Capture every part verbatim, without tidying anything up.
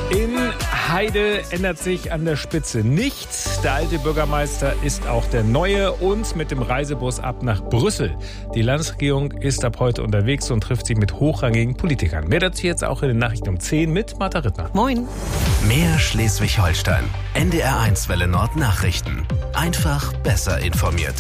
In Heide ändert sich an der Spitze nichts. Der alte Bürgermeister ist auch der neue und mit dem Reisebus ab nach Brüssel. Die Landesregierung ist ab heute unterwegs und trifft sich mit hochrangigen Politikern. Mehr dazu jetzt auch in den Nachrichten um zehn mit Martha Rittner. Moin. Mehr Schleswig-Holstein. N D R eins Welle Nord Nachrichten. Einfach besser informiert.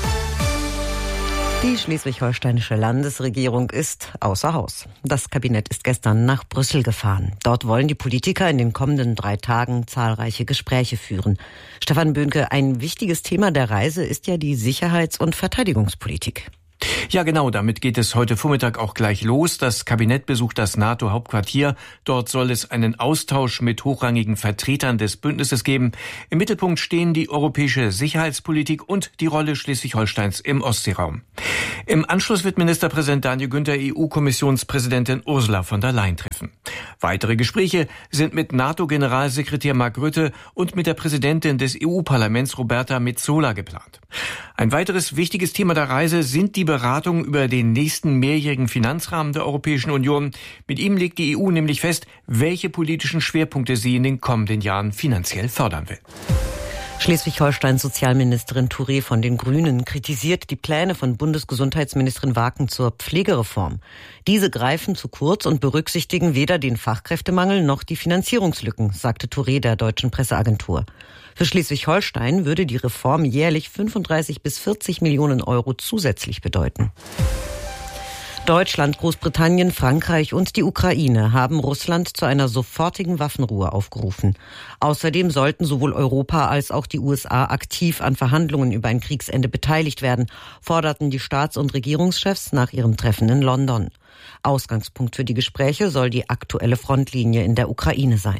Die schleswig-holsteinische Landesregierung ist außer Haus. Das Kabinett ist gestern nach Brüssel gefahren. Dort wollen die Politiker in den kommenden drei Tagen zahlreiche Gespräche führen. Stefan Böhnke, ein wichtiges Thema der Reise ist ja die Sicherheits- und Verteidigungspolitik. Ja, genau, damit geht es heute Vormittag auch gleich los. Das Kabinett besucht das NATO-Hauptquartier. Dort soll es einen Austausch mit hochrangigen Vertretern des Bündnisses geben. Im Mittelpunkt stehen die europäische Sicherheitspolitik und die Rolle Schleswig-Holsteins im Ostseeraum. Im Anschluss wird Ministerpräsident Daniel Günther E U-Kommissionspräsidentin Ursula von der Leyen treffen. Weitere Gespräche sind mit NATO-Generalsekretär Mark Rutte und mit der Präsidentin des E U-Parlaments Roberta Metsola geplant. Ein weiteres wichtiges Thema der Reise sind die Beratungen über den nächsten mehrjährigen Finanzrahmen der Europäischen Union. Mit ihm legt die E U nämlich fest, welche politischen Schwerpunkte sie in den kommenden Jahren finanziell fördern will. Schleswig-Holsteins Sozialministerin Touré von den Grünen kritisiert die Pläne von Bundesgesundheitsministerin Waken zur Pflegereform. Diese greifen zu kurz und berücksichtigen weder den Fachkräftemangel noch die Finanzierungslücken, sagte Touré der deutschen Presseagentur. Für Schleswig-Holstein würde die Reform jährlich fünfunddreißig bis vierzig Millionen Euro zusätzlich bedeuten. Deutschland, Großbritannien, Frankreich und die Ukraine haben Russland zu einer sofortigen Waffenruhe aufgerufen. Außerdem sollten sowohl Europa als auch die U S A aktiv an Verhandlungen über ein Kriegsende beteiligt werden, forderten die Staats- und Regierungschefs nach ihrem Treffen in London. Ausgangspunkt für die Gespräche soll die aktuelle Frontlinie in der Ukraine sein.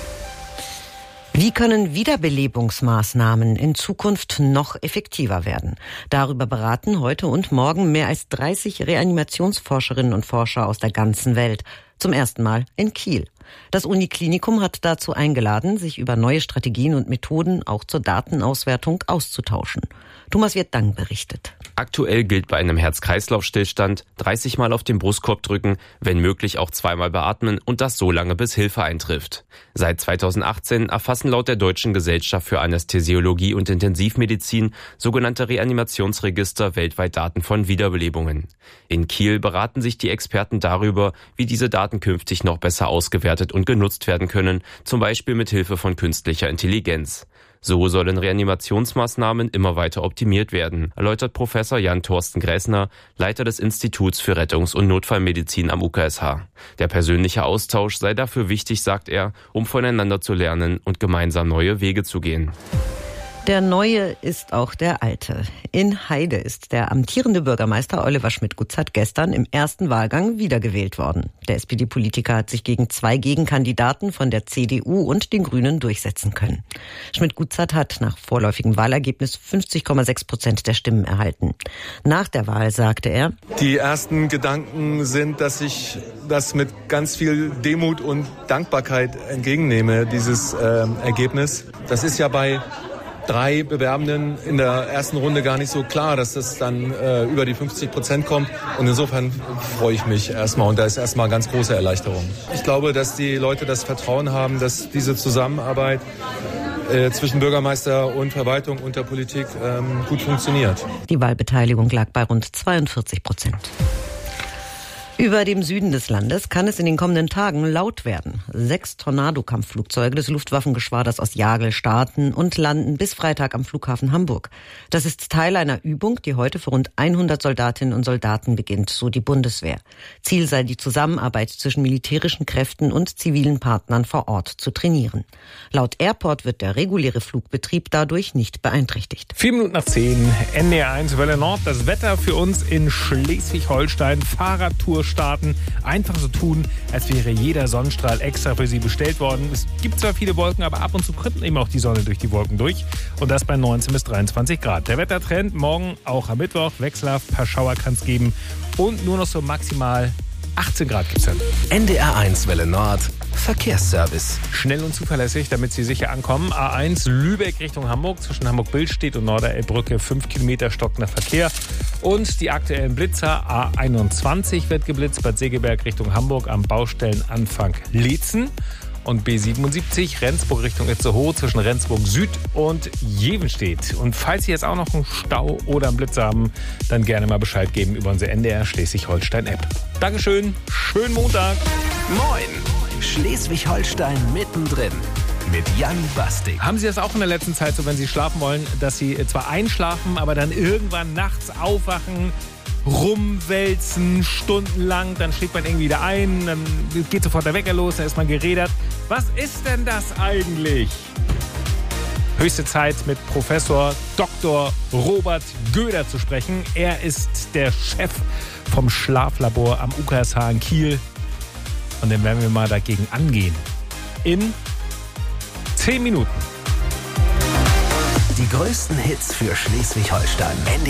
Wie können Wiederbelebungsmaßnahmen in Zukunft noch effektiver werden? Darüber beraten heute und morgen mehr als dreißig Reanimationsforscherinnen und Forscher aus der ganzen Welt. Zum ersten Mal in Kiel. Das Uniklinikum hat dazu eingeladen, sich über neue Strategien und Methoden auch zur Datenauswertung auszutauschen. Thomas Wirtdang berichtet. Aktuell gilt bei einem Herz-Kreislauf-Stillstand dreißig Mal auf den Brustkorb drücken, wenn möglich auch zweimal beatmen und das so lange, bis Hilfe eintrifft. Seit zweitausendachtzehn erfassen laut der Deutschen Gesellschaft für Anästhesiologie und Intensivmedizin sogenannte Reanimationsregister weltweit Daten von Wiederbelebungen. In Kiel beraten sich die Experten darüber, wie diese Daten künftig noch besser ausgewertet und genutzt werden können, zum Beispiel mit Hilfe von künstlicher Intelligenz. So sollen Reanimationsmaßnahmen immer weiter optimiert werden, erläutert Professor Jan Thorsten Gräßner, Leiter des Instituts für Rettungs- und Notfallmedizin am U K S H. Der persönliche Austausch sei dafür wichtig, sagt er, um voneinander zu lernen und gemeinsam neue Wege zu gehen. Der Neue ist auch der Alte. In Heide ist der amtierende Bürgermeister Oliver Schmidt-Gutzat gestern im ersten Wahlgang wiedergewählt worden. Der S P D-Politiker hat sich gegen zwei Gegenkandidaten von der C D U und den Grünen durchsetzen können. Schmidt-Gutzat hat nach vorläufigem Wahlergebnis fünfzig Komma sechs Prozent der Stimmen erhalten. Nach der Wahl sagte er: Die ersten Gedanken sind, dass ich das mit ganz viel Demut und Dankbarkeit entgegennehme, dieses äh, Ergebnis. Das ist ja bei drei Bewerbenden in der ersten Runde gar nicht so klar, dass das dann äh, über die fünfzig Prozent kommt. Und insofern freue ich mich erstmal. Und da ist erstmal ganz große Erleichterung. Ich glaube, dass die Leute das Vertrauen haben, dass diese Zusammenarbeit äh, zwischen Bürgermeister und Verwaltung und der Politik ähm, gut funktioniert. Die Wahlbeteiligung lag bei rund zweiundvierzig Prozent. Über dem Süden des Landes kann es in den kommenden Tagen laut werden. Sechs Tornado-Kampfflugzeuge des Luftwaffengeschwaders aus Jagel starten und landen bis Freitag am Flughafen Hamburg. Das ist Teil einer Übung, die heute für rund hundert Soldatinnen und Soldaten beginnt, so die Bundeswehr. Ziel sei die Zusammenarbeit zwischen militärischen Kräften und zivilen Partnern vor Ort zu trainieren. Laut Airport wird der reguläre Flugbetrieb dadurch nicht beeinträchtigt. Vier Minuten nach zehn, N D R eins Welle Nord. Das Wetter für uns in Schleswig-Holstein. Fahrradtour starten. Einfach so tun, als wäre jeder Sonnenstrahl extra für Sie bestellt worden. Es gibt zwar viele Wolken, aber ab und zu kommt eben auch die Sonne durch die Wolken durch. Und das bei neunzehn bis dreiundzwanzig Grad. Der Wettertrend morgen auch am Mittwoch. Wechselhaft, ein paar Schauer kann es geben. Und nur noch so maximal achtzehn Grad gibt es dann. N D R eins Welle Nord, Verkehrsservice. Schnell und zuverlässig, damit Sie sicher ankommen. A eins Lübeck Richtung Hamburg, zwischen Hamburg-Billstedt und Norderelbbrücke, fünf Kilometer stockender Verkehr. Und die aktuellen Blitzer, A einundzwanzig wird geblitzt, Bad Segeberg Richtung Hamburg am Baustellenanfang Leetzen. und B siebenundsiebzig Rendsburg Richtung Itzehoe zwischen Rendsburg Süd und Jevenstedt. Und falls Sie jetzt auch noch einen Stau oder einen Blitz haben, dann gerne mal Bescheid geben über unsere N D R Schleswig-Holstein-App. Dankeschön, schönen Montag. Moin, Schleswig-Holstein mittendrin mit Jan Bastik. Haben Sie das auch in der letzten Zeit so, wenn Sie schlafen wollen, dass Sie zwar einschlafen, aber dann irgendwann nachts aufwachen, rumwälzen, stundenlang, dann schläft man irgendwie wieder ein, dann geht sofort der Wecker los, dann ist man gerädert. Was ist denn das eigentlich? Höchste Zeit, mit Professor Doktor Robert Göder zu sprechen. Er ist der Chef vom Schlaflabor am U K S H in Kiel. Und dann werden wir mal dagegen angehen. In zehn Minuten. Die größten Hits für Schleswig-Holstein.